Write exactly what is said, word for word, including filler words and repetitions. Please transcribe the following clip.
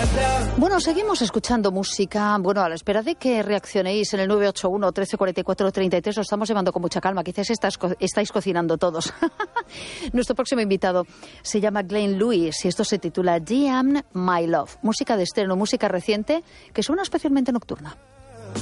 Bueno, seguimos escuchando música. Bueno, a la espera de que reaccionéis en el nueve ocho uno, trece cuarenta y cuatro, treinta y tres, lo estamos llevando con mucha calma. Quizás estás, estáis cocinando todos. Nuestro próximo invitado se llama Glenn Lewis y esto se titula G M My Love. Música de estreno, música reciente que suena especialmente nocturna.